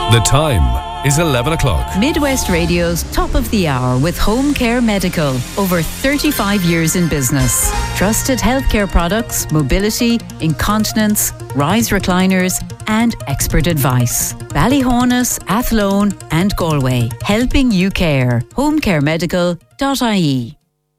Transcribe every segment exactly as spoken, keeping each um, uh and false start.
The time is eleven o'clock. Midwest Radio's Top of the Hour with Home Care Medical. Over thirty-five years in business. Trusted healthcare products, mobility, incontinence, rise recliners and expert advice. Ballyhonus, Athlone and Galway. Helping you care. home care medical dot I E.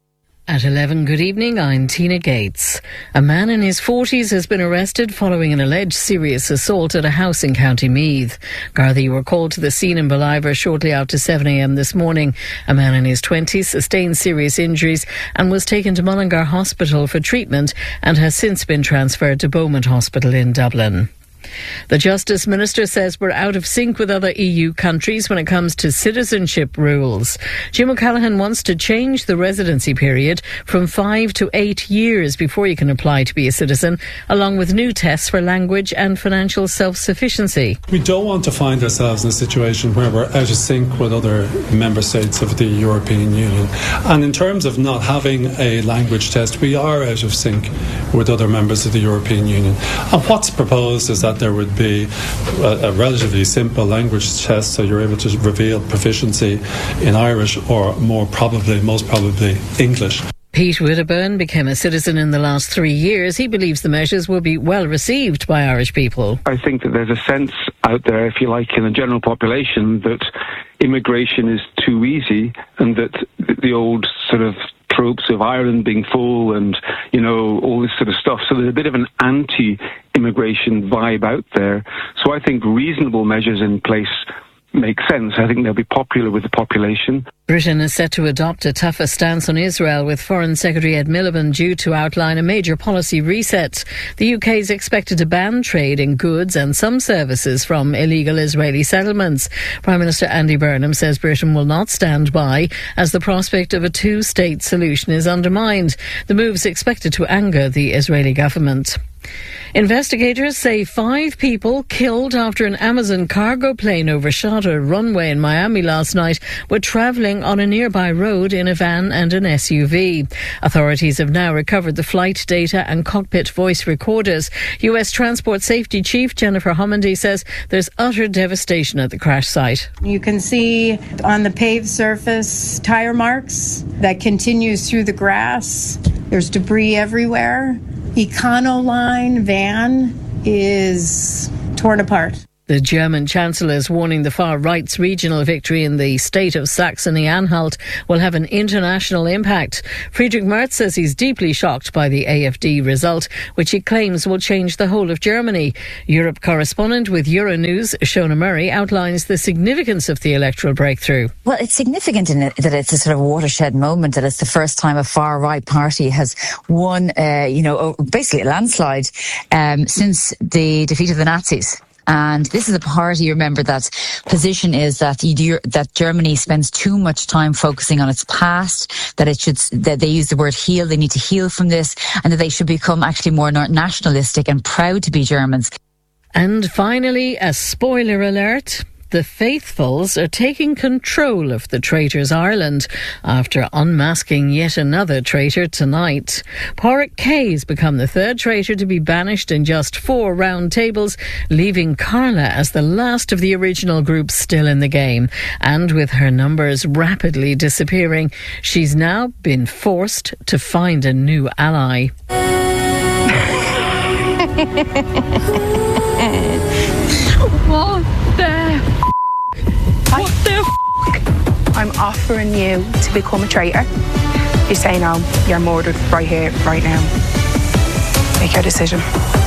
At eleven, good evening, I'm Tina Gates. A man in his forties has been arrested following an alleged serious assault at a house in County Meath. Gardaí were called to the scene in Ballivor shortly after seven a m this morning. A man in his twenties sustained serious injuries and was taken to Mullingar Hospital for treatment and has since been transferred to Beaumont Hospital in Dublin. The Justice Minister says we're out of sync with other E U countries when it comes to citizenship rules. Jim O'Callaghan wants to change the residency period from five to eight years before you can apply to be a citizen, along with new tests for language and financial self-sufficiency. We don't want to find ourselves in a situation where we're out of sync with other member states of the European Union. And in terms of not having a language test, we are out of sync with other members of the European Union. And what's proposed is that there would be a, a relatively simple language test, so you're able to reveal proficiency in Irish or more probably, most probably, English. Pete Wedderburn became a citizen in the last three years. He believes the measures will be well received by Irish people. I think that there's a sense out there, if you like, in the general population that immigration is too easy and that the old sort of tropes of Ireland being full and, you know, all this sort of stuff. So there's a bit of an anti-immigration vibe out there. So I think reasonable measures in place make sense. I think they'll be popular with the population. Britain is set to adopt a tougher stance on Israel, with Foreign Secretary Ed Miliband due to outline a major policy reset. The U K is expected to ban trade in goods and some services from illegal Israeli settlements. Prime Minister Andy Burnham says Britain will not stand by as the prospect of a two-state solution is undermined. The move is expected to anger the Israeli government. Investigators say five people killed after an Amazon cargo plane overshot a runway in Miami last night were travelling on a nearby road in a van and an S U V. Authorities have now recovered the flight data and cockpit voice recorders. U S Transport Safety Chief Jennifer Homendy says there's utter devastation at the crash site. You can see on the paved surface tyre marks that continues through the grass. There's debris everywhere. Econoline van is torn apart. The German Chancellor is warning the far right's regional victory in the state of Saxony-Anhalt will have an international impact. Friedrich Merz says he's deeply shocked by the A F D result, which he claims will change the whole of Germany. Europe correspondent with Euronews, Shona Murray, outlines the significance of the electoral breakthrough. Well, it's significant in it that it's a sort of watershed moment, that it's the first time a far-right party has won, uh, you know, basically a landslide um, since the defeat of the Nazis. And this is a party, remember, that position is that that Germany spends too much time focusing on its past, that it should, that they use the word heal, they need to heal from this, and that they should become actually more nationalistic and proud to be Germans. And finally, a spoiler alert. The faithfuls are taking control of the Traitors Ireland after unmasking yet another traitor tonight. Pádraic Kay has become the third traitor to be banished in just four round tables, leaving Carla as the last of the original group still in the game. And with her numbers rapidly disappearing, she's now been forced to find a new ally. What the What the f***? I'm offering you to become a traitor. You say no, you're murdered right here, right now. Make your decision.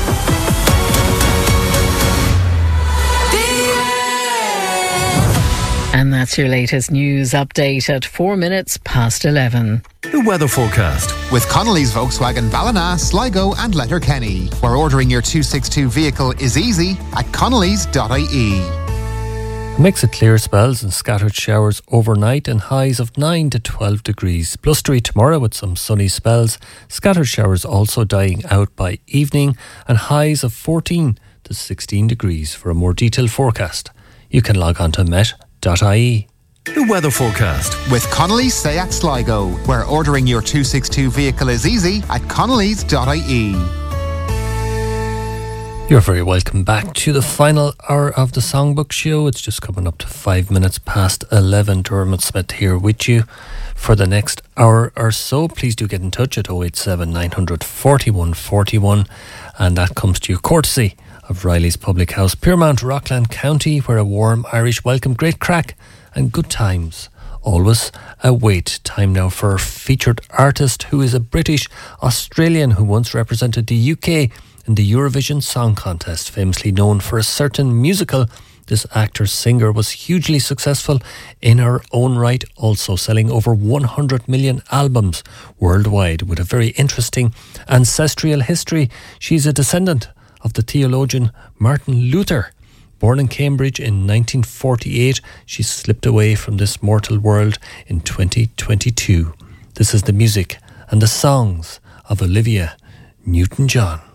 And that's your latest news update at four minutes past eleven. The weather forecast with Connolly's Volkswagen Ballina, Sligo and Letterkenny, where ordering your two sixty-two vehicle is easy at connellys dot I E. A mix of clear spells and scattered showers overnight and highs of nine to twelve degrees. Blustery tomorrow with some sunny spells. Scattered showers also dying out by evening and highs of fourteen to sixteen degrees. For a more detailed forecast, you can log on to met dot I E. The weather forecast with Connolly's Seat Sligo, where ordering your two sixty-two vehicle is easy at connellys dot I E. You're very welcome back to the final hour of the Songbook Show. It's just coming up to five minutes past eleven. Dermot Smith here with you for the next hour or so. Please do get in touch at oh eight seven, nine hundred, forty-one forty-one, and that comes to you courtesy of Riley's Public House, Piermount, Rockland County, where a warm Irish welcome, great crack and good times always await. Time now for a featured artist who is a British Australian who once represented the U K in the Eurovision Song Contest. Famously known for a certain musical, this actor-singer was hugely successful in her own right, also selling over one hundred million albums worldwide. With a very interesting ancestral history, she's a descendant of the theologian Martin Luther. Born in Cambridge in nineteen forty-eight, she slipped away from this mortal world in twenty twenty-two. This is the music and the songs of Olivia Newton-John.